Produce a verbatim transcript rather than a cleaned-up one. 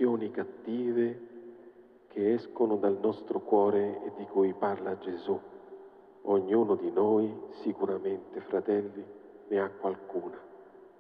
emozioni cattive che escono dal nostro cuore e di cui parla Gesù. Ognuno di noi, sicuramente, fratelli, ne ha qualcuna.